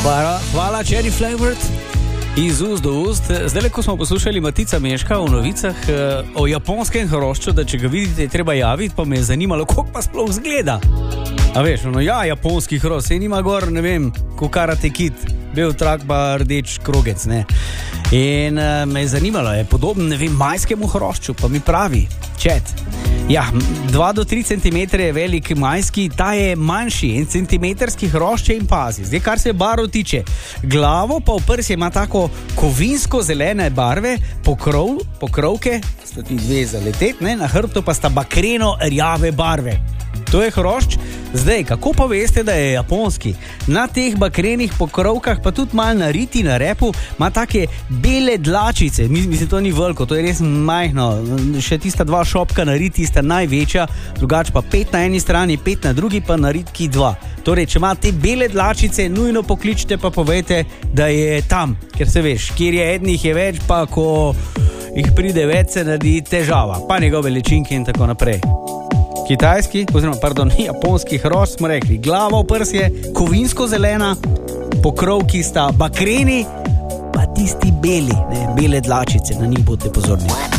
Hvala, Cherry Flavored. Iz ust do ust. Zdaj, ko smo poslušali Matica Meška v novicah o japonskem hrošču, da če ga vidite, je treba javiti, pa me je zanimalo, kako pa sploh izgleda. A veš, japonski hrošč, se nima gor, ne vem, ko Karate Kid, bel trak pa rdeč krogec, ne. In me je zanimalo, je podoben, ne vem, majskemu hrošču, pa mi pravi, chat. Ja, 2 do 3 cm je velik majski, ta je manjši, 1 centimetrski hrošč in pazi. Zdaj, kar se barv tiče, glavo pa v prsje ima tako kovinsko zelene barve, pokrovke, sta ti dve zaletet, ne, na hrbtu pa sta bakreno rjave barve. To je hrošč. Zdaj, kako pa veste, da je japonski? Na teh bakrenih pokrovkah, pa tudi malo nariti na repu, ima take bele dlačice. Mislim, to ni veliko, to je res majhno. Še tista 2 šopka nariti sta največja, drugače pa 5 na eni strani, 5 na drugi, pa naritki 2. Torej, če ima te bele dlačice, nujno pokličite pa povejte, da je tam. Ker se veš, kjer je ednih je več, pa ko jih pride več, se naredi težava. Pa njegove ličinke in tako naprej. Kitajski, japonski hrošč smo rekli, glava v prsje, kovinsko zelena, pokrovki sta bakreni, pa tisti beli, ne, bele dlačice, na njih bodite pozorni.